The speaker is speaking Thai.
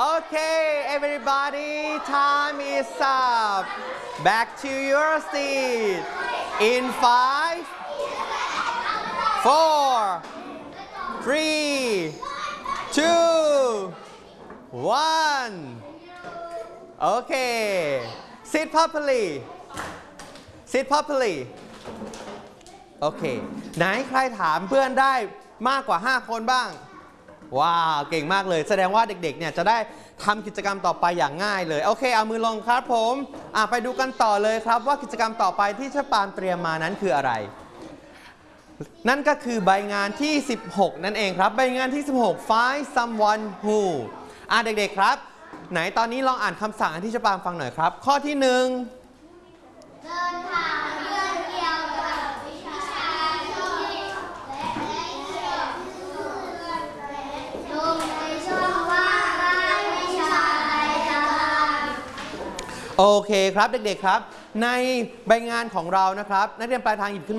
Okay, everybody, time is up. Back to your seat. In 5, 4, 3, 2, 1. Okay. Sit properly. Sit properly.โอเคไหนใครถามเพื่อนได้มากกว่า5คนบ้างว้าวเก่งมากเลยแสดงว่าเด็กๆเนี่ยจะได้ทำกิจกรรมต่อไปอย่างง่ายเลยโอเคเอามือลงครับผมไปดูกันต่อเลยครับว่ากิจกรรมต่อไปที่เชฟปานเตรียมมานั้นคืออะไรนั่นก็คือใบงานที่16นั่นเองครับใบงานที่16 Find someone who เด็กๆครับไหนตอนนี้ลองอ่านคำสั่งที่เชฟปานฟังหน่อยครับข้อที่1เดินทางเพื่อเกี่ยวกับวิชาชีพและเกี่ยวลงในช่องว่างด้านวิชาใดก็ตามโอเคครับเด็กๆครับในใบงานของเรานะครับนักเรียนปลายทางหยิบขึ้น